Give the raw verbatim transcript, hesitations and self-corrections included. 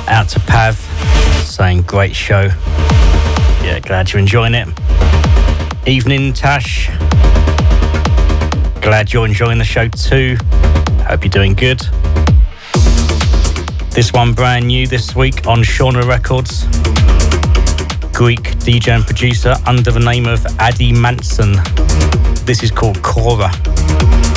Out to Pav, saying great show. Yeah, glad you're enjoying it. Evening, Tash. Glad you're enjoying the show too. Hope you're doing good. This one brand new this week on Shauna Records. Greek D J and producer under the name of Adi Manson. This is called Cora.